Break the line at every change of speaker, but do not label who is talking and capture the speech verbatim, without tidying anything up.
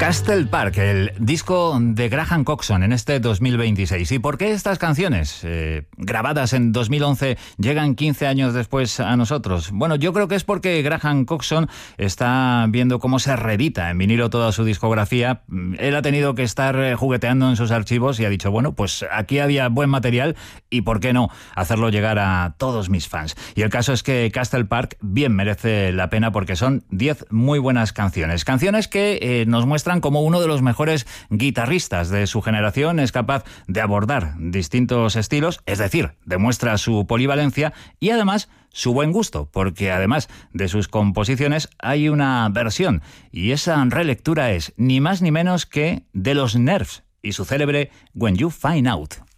Castle Park, el disco de Graham Coxon en este dos mil veintiséis. ¿Y por qué estas canciones, eh, grabadas en dos mil once, llegan quince años después a nosotros? Bueno, yo creo que es porque Graham Coxon está viendo cómo se reedita en vinilo toda su discografía. Él ha tenido que estar jugueteando en sus archivos y ha dicho, bueno, pues aquí había buen material y ¿por qué no hacerlo llegar a todos mis fans? Y el caso es que Castle Park bien merece la pena porque son diez muy buenas canciones. Canciones que eh, nos muestran como uno de los mejores guitarristas de su generación es capaz de abordar distintos estilos, es decir, demuestra su polivalencia y además su buen gusto, porque además de sus composiciones hay una versión y esa relectura es ni más ni menos que de los Nerves y su célebre When You Find Out.